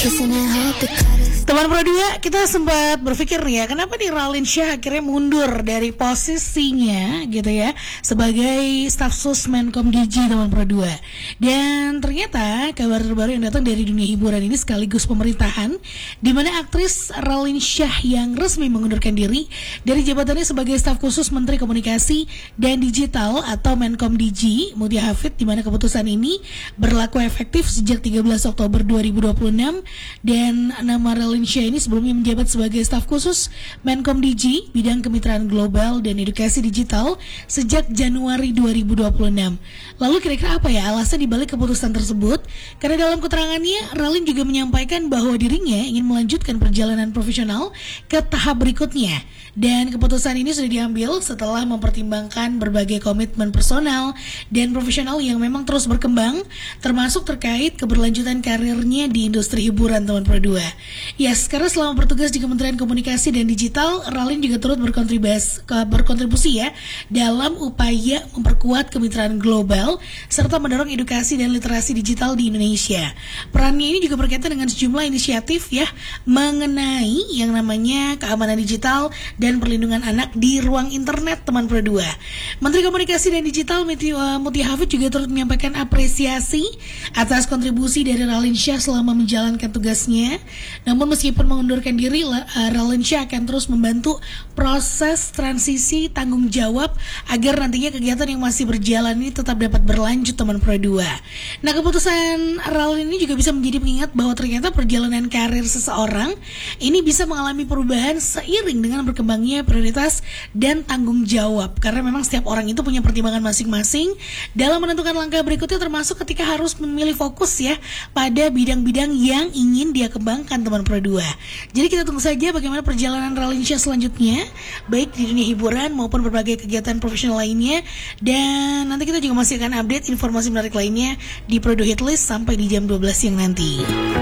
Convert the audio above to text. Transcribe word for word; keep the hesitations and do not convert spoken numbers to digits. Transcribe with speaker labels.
Speaker 1: Teman Pro dua, kita sempat berpikir ya, kenapa nih Raline Shah akhirnya mundur dari posisinya gitu ya sebagai staf sus Menkom D G, teman Pro dua. Dan ternyata kabar terbaru yang datang dari dunia hiburan ini sekaligus pemerintahan, di mana aktris Raline Shah yang resmi mengundurkan diri dari jabatannya sebagai staf khusus Menteri Komunikasi dan Digital atau Menkom D G Mutia Hafid, di mana keputusan ini berlaku efektif sejak tiga belas Oktober dua ribu dua puluh enam. Dan nama Raline Shah ini sebelumnya menjabat sebagai staf khusus Menkom D G bidang kemitraan global dan edukasi digital sejak Januari dua ribu dua puluh enam. Lalu kira-kira apa ya alasan dibalik keputusan tersebut? Karena dalam keterangannya, Raline juga menyampaikan bahwa dirinya ingin melanjutkan perjalanan profesional ke tahap berikutnya. Dan keputusan ini sudah diambil setelah mempertimbangkan berbagai komitmen personal dan profesional yang memang terus berkembang, termasuk terkait keberlanjutan karirnya di industri hiburan, teman Pro dua. Ya, sekarang selama bertugas di Kementerian Komunikasi dan Digital, Raline juga turut berkontribusi, berkontribusi ya dalam upaya memperkuat kemitraan global serta mendorong edukasi dan literasi digital di Indonesia. Perannya ini juga berkaitan dengan sejumlah inisiatif ya mengenai yang namanya keamanan digital dan perlindungan anak di ruang internet, teman Pro dua. Menteri Komunikasi dan Digital Mutia Hafid juga turut menyampaikan apresiasi atas kontribusi dari Raline Shah selama menjalankan tugasnya. Namun meskipun mengundurkan diri, Raline Shah akan terus membantu proses transisi tanggung jawab agar nantinya kegiatan yang masih berjalan ini tetap dapat berlanjut, teman Pro dua. Nah, keputusan Raline ini juga bisa menjadi pengingat bahwa ternyata perjalanan karir seseorang ini bisa mengalami perubahan seiring dengan berkembang prioritas dan tanggung jawab, karena memang setiap orang itu punya pertimbangan masing-masing dalam menentukan langkah berikutnya, termasuk ketika harus memilih fokus ya pada bidang-bidang yang ingin dia kembangkan, teman Pro dua. Jadi kita tunggu saja bagaimana perjalanan Raline Shah selanjutnya, baik di dunia hiburan maupun berbagai kegiatan profesional lainnya. Dan nanti kita juga masih akan update informasi menarik lainnya di Pro dua Hitlist sampai di jam dua belas siang nanti.